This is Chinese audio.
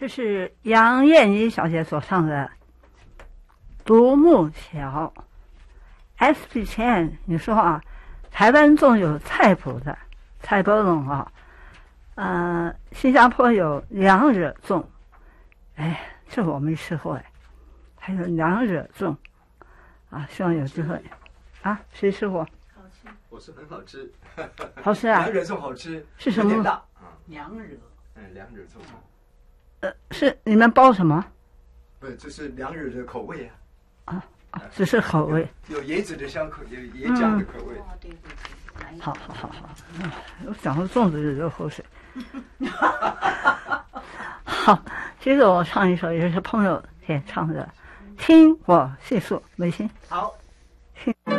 这是杨燕妮小姐所唱的《独木桥》。SP 前你说啊，台湾粽有菜脯的菜脯粽啊，新加坡有娘惹粽，哎，这我没吃过哎，还有娘惹粽啊，希望有机会啊，谁吃过？ 好吃， 我是很好吃， 好吃啊， 娘惹粽好吃， 是什么？ 有点大， 娘惹， 娘惹粽。 是你们包什么？ 不是，这是娘惹的口味啊。 只是口味。 有椰子的香口，有椰浆的口味。 哦，对对对， 好，我讲到粽子就流口水。好，接着我唱一首，也是朋友点唱的《听我细诉》，没听。 好。